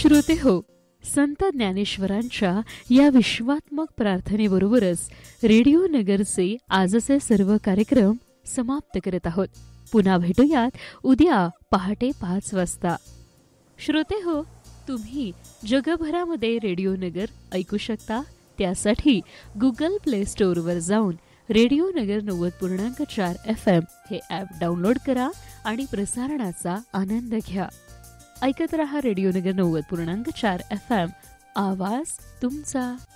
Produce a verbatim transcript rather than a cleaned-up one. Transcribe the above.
श्रोते हो, संत ज्ञानेश्वरांच्या या विश्वात्मक प्रार्थनेबरोबरच रेडिओ नगरचे आजचे सर्व कार्यक्रम समाप्त करत आहोत. पुन्हा भेटूयात उद्या पहाटे पाच वाजता. श्रोते हो, तुम्ही जगभरामध्ये रेडिओ नगर ऐकू शकता. त्यासाठी गुगल प्ले स्टोअरवर जाऊन रेडिओ नगर नव्वद पूर्णांक चार एफ एम हे ॲप डाउनलोड करा आणि प्रसारणाचा आनंद घ्या. ऐकत रहा रेडिओ नगर नव्वद पूर्णांक चार एफ एम, आवाज तुमचा.